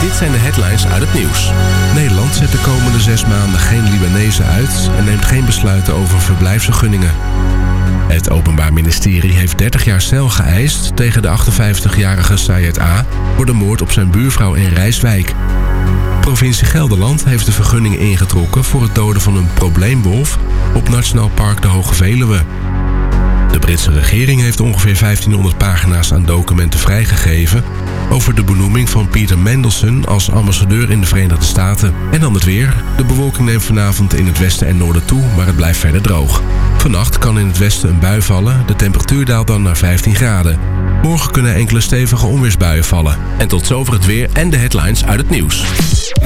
Dit zijn de headlines uit het nieuws. Nederland zet de komende 6 maanden geen Libanezen uit en neemt geen besluiten over verblijfsvergunningen. Het Openbaar Ministerie heeft 30 jaar cel geëist tegen de 58-jarige Sayed A. voor de moord op zijn buurvrouw in Rijswijk. Provincie Gelderland heeft de vergunning ingetrokken voor het doden van een probleemwolf op Nationaal Park de Hoge Veluwe. De Britse regering heeft ongeveer 1500 pagina's aan documenten vrijgegeven over de benoeming van Peter Mandelson als ambassadeur in de Verenigde Staten. En dan het weer. De bewolking neemt vanavond in het westen en noorden toe, maar het blijft verder droog. Vannacht kan in het westen een bui vallen. De temperatuur daalt dan naar 15 graden. Morgen kunnen enkele stevige onweersbuien vallen. En tot zover het weer en de headlines uit het nieuws.